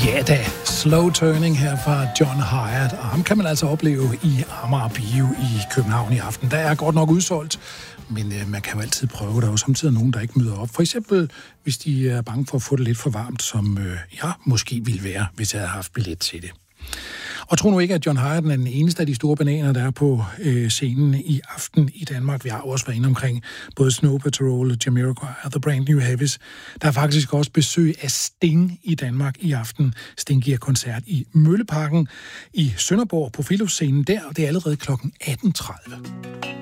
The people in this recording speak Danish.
Ja da, Slow Turning her fra John Hyatt, og ham kan man altså opleve i Amager Bio i København i aften. Der er godt nok udsolgt, men man kan jo altid prøve. Der er jo samtidig nogen, der ikke møder op. For eksempel, hvis de er bange for at få det lidt for varmt, som jeg måske ville være, hvis jeg havde haft billet til det. Og tro nu ikke, at John Hyatt er den eneste af de store bananer, der er på scenen i aften i Danmark. Vi har også været inde omkring både Snow Patrol, Jamiroquai og The Brand New Heavies. Der er faktisk også besøg af Sting i Danmark i aften. Sting giver koncert i Mølleparken i Sønderborg på Friluftsscenen der, og det er allerede kl. 18.30.